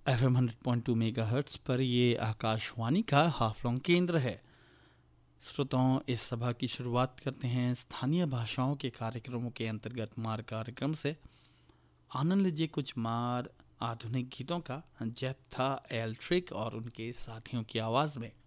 FM 100.2 megahertz पर ये आकाशवाणी का हाफलॉन्ग केंद्र है। श्रोताओं, इस सभा की शुरुआत करते हैं स्थानीय भाषाओं के कार्यक्रमों के अंतर्गत मार कार्यक्रम से। आनंद लीजिए कुछ मार आधुनिक गीतों का, जेफ्था एल्ट्रिक और उनके साथियों की आवाज़ में।